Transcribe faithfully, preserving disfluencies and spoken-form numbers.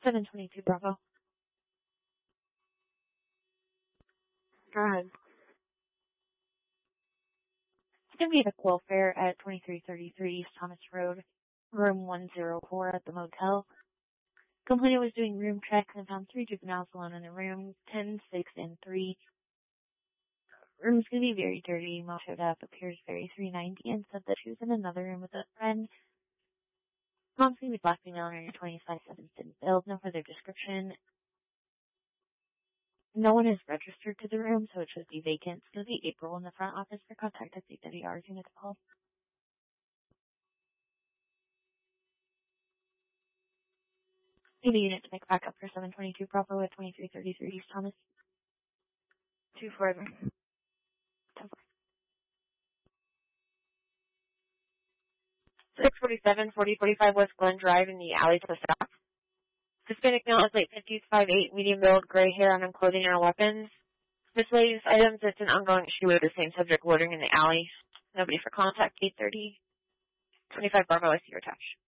seven twenty-two Bravo. Go ahead. It's going to be the welfare at twenty-three thirty-three East Thomas Road, room one oh four at the motel. Complainant was doing room checks and found three juveniles alone in the room, ten, six, and three. Room's going to be very dirty. Mom showed up, appears very three ninety, and said that she was in another room with a friend. Mom's going to be black female in her twenties, five seven, didn't build. No further description. No one is registered to the room, so it should be vacant. It's going to be April in the front office. For contact at C W R unit to call. Need a unit to make backup for seven twenty-two Bravo at twenty-three thirty-three East Thomas. Two further. six forty-seven, forty forty-five West Glen Drive in the alley to the south. Hispanic male is late fifties, five eight, medium build, gray hair, unknown clothing, and weapons. Miscellaneous items, it's an ongoing issue with the same subject loitering in the alley. Nobody for contact, eight thirty. twenty-five Bravo, I see your attached.